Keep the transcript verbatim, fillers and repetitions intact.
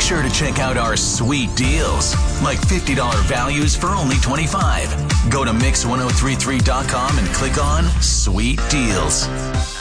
sure to check out our sweet deals, like fifty dollars values for only twenty-five dollars. Go to mix ten thirty-three dot com and click on Sweet Deals.